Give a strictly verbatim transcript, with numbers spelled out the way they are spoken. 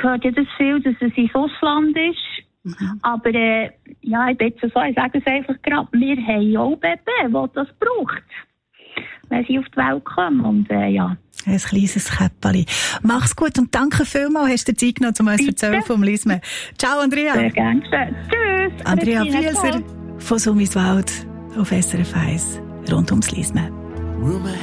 hört ja das viel, dass es ins Ausland ist. Mhm. Aber äh, ja, ich bin jetzt so, ich sage es einfach gerade, wir haben auch Babys, die das braucht, wenn sie auf die Welt kommen. Und äh, ja. Ein kleines Käppeli. Mach's gut und danke vielmals, hast du dir Zeit genommen, um uns zu erzählen vom Lisme. Ciao, Andrea. Sehr gerne. Tschüss. Andrea Wieser von Sumiswald auf S R F eins rund ums Lisme.